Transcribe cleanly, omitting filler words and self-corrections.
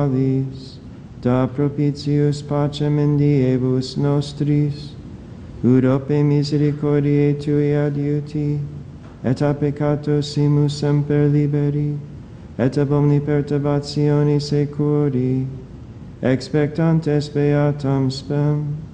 da propitius pacem in diebus nostris, ut ope misericordiae Tui adiuti, et a peccatosimus semper liberi, et ab omni perturbatione securi, expectantes beatam spem,